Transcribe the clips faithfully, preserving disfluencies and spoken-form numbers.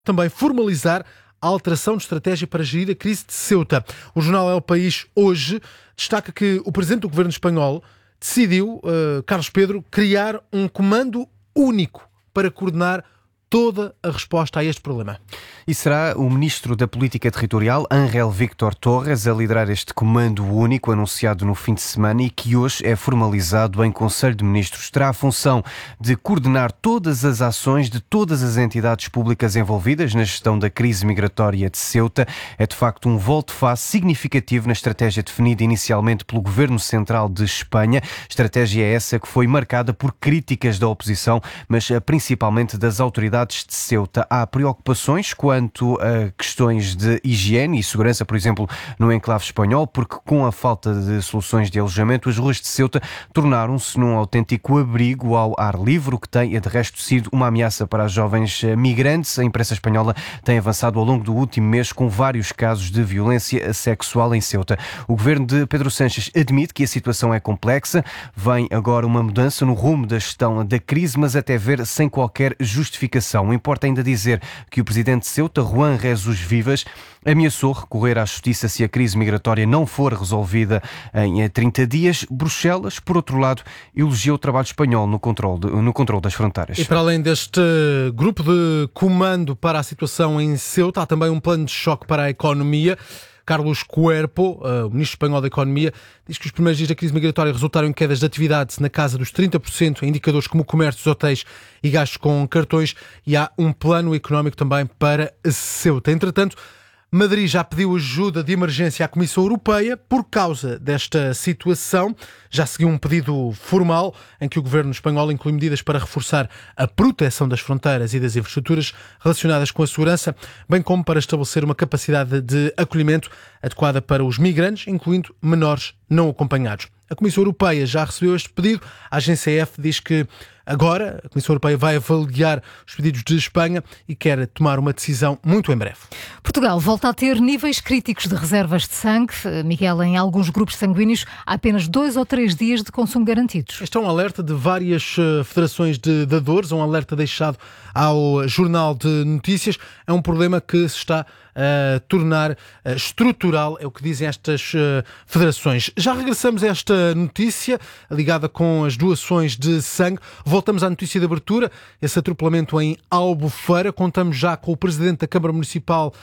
também formalizar a alteração de estratégia para gerir a crise de Ceuta. O jornal El País hoje destaca que o presidente do governo espanhol decidiu, uh, Carlos Pedro, criar um comando único para coordenar toda a resposta a este problema. E será o Ministro da Política Territorial, Ángel Víctor Torres, a liderar este comando único anunciado no fim de semana e que hoje é formalizado em Conselho de Ministros. Terá a função de coordenar todas as ações de todas as entidades públicas envolvidas na gestão da crise migratória de Ceuta. É de facto um volte-face significativo na estratégia definida inicialmente pelo Governo Central de Espanha. Estratégia essa que foi marcada por críticas da oposição, mas principalmente das autoridades de Ceuta. Há preocupações quanto a questões de higiene e segurança, por exemplo, no enclave espanhol, porque com a falta de soluções de alojamento, as ruas de Ceuta tornaram-se num autêntico abrigo ao ar livre, o que tem, de resto, sido uma ameaça para as jovens migrantes. A imprensa espanhola tem avançado ao longo do último mês com vários casos de violência sexual em Ceuta. O governo de Pedro Sánchez admite que a situação é complexa. Vem agora uma mudança no rumo da gestão da crise, mas até ver sem qualquer justificação. Importa ainda dizer que o presidente de Ceuta, Juan Jesús Vivas, ameaçou recorrer à justiça se a crise migratória não for resolvida em trinta dias. Bruxelas, por outro lado, elogiou o trabalho espanhol no controle, de, no controle das fronteiras. E para além deste grupo de comando para a situação em Ceuta, há também um plano de choque para a economia. Carlos Cuerpo, o ministro espanhol da Economia, diz que os primeiros dias da crise migratória resultaram em quedas de atividade na casa dos trinta por cento em indicadores como comércios, hotéis e gastos com cartões, e há um plano económico também para Ceuta. Entretanto, Madrid já pediu ajuda de emergência à Comissão Europeia por causa desta situação. Já seguiu um pedido formal em que o governo espanhol inclui medidas para reforçar a proteção das fronteiras e das infraestruturas relacionadas com a segurança, bem como para estabelecer uma capacidade de acolhimento adequada para os migrantes, incluindo menores não acompanhados. A Comissão Europeia já recebeu este pedido. A agência F diz que agora a Comissão Europeia vai avaliar os pedidos de Espanha e quer tomar uma decisão muito em breve. Portugal volta a ter níveis críticos de reservas de sangue. Miguel, em alguns grupos sanguíneos há apenas dois ou três dias de consumo garantidos. Este é um alerta de várias federações de dadores, um alerta deixado ao Jornal de Notícias. É um problema que se está a tornar estrutural, é o que dizem estas federações. Já regressamos a esta notícia ligada com as doações de sangue. Voltamos à notícia de abertura, esse atropelamento em Albufeira. Contamos já com o Presidente da Câmara Municipal,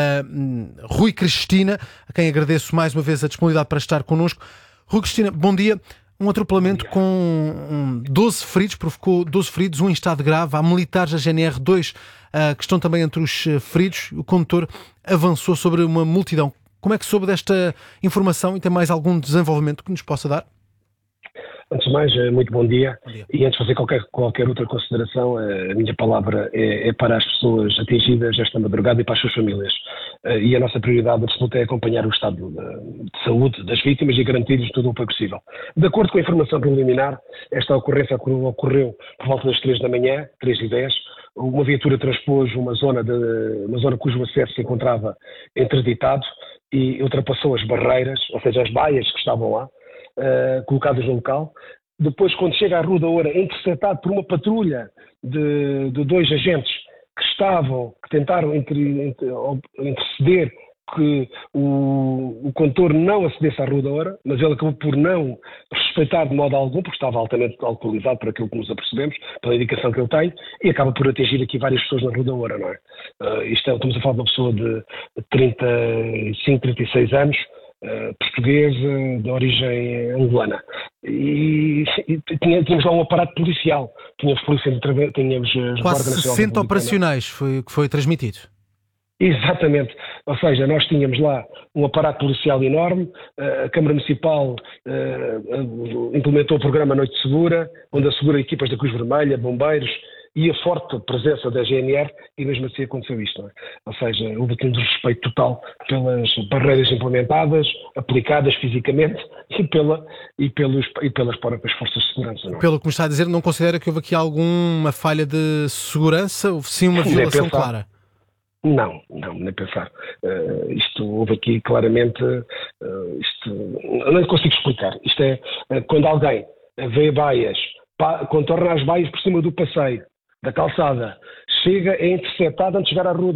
uh, Rui Cristina, a quem agradeço mais uma vez a disponibilidade para estar connosco. Rui Cristina, bom dia. Um atropelamento com doze feridos, provocou doze feridos, um em estado grave. Há militares da G N R dois uh, que estão também entre os feridos. O condutor avançou sobre uma multidão. Como é que soube desta informação e tem mais algum desenvolvimento que nos possa dar? Antes de mais, muito bom dia. Bom dia. E antes de fazer qualquer, qualquer outra consideração, a minha palavra é, é para as pessoas atingidas esta madrugada e para as suas famílias. E a nossa prioridade absoluta é acompanhar o estado de, de saúde das vítimas e garantir-lhes todo o apoio possível. De acordo com a informação preliminar, esta ocorrência ocorreu por volta das três da manhã, três e dez. Uma viatura transpôs uma zona, de, uma zona cujo acesso se encontrava interditado e ultrapassou as barreiras, ou seja, as baias que estavam lá, Uh, colocadas no local. Depois, quando chega à Rua da Oura, é interceptado por uma patrulha de, de dois agentes que estavam, que tentaram entre, entre, interceder que o, o condutor não acedesse à Rua da Oura, mas ele acabou por não respeitar de modo algum, porque estava altamente alcoolizado, por aquilo que nos apercebemos, pela indicação que eu tenho, e acaba por atingir aqui várias pessoas na Rua da Oura, não é? Uh, isto é, estamos a falar de uma pessoa de trinta e cinco, trinta e seis anos, Uh, portuguesa, de origem angolana. E, e tinha, tínhamos lá um aparato policial. Tínhamos polícia de tínhamos as quase sessenta operacionais foi, que foi transmitido. Exatamente. Ou seja, nós tínhamos lá um aparato policial enorme. A Câmara Municipal uh, implementou o programa Noite Segura, onde assegura equipas da Cruz Vermelha, bombeiros, e a forte presença da G N R, e mesmo assim aconteceu isto, não é? Ou seja, houve um desrespeito total pelas barreiras implementadas, aplicadas fisicamente, e, pela, e, pelos, e pelas próprias forças de segurança. Não é? Pelo que me está a dizer, não considera que houve aqui alguma falha de segurança? Houve sim uma violação clara? Não, não, nem pensar. Uh, isto houve aqui claramente, uh, isto, eu não consigo explicar. Isto é, uh, quando alguém vê baias, pa, contorna as baias por cima do passeio, da calçada, chega, é interceptado antes de chegar à Rua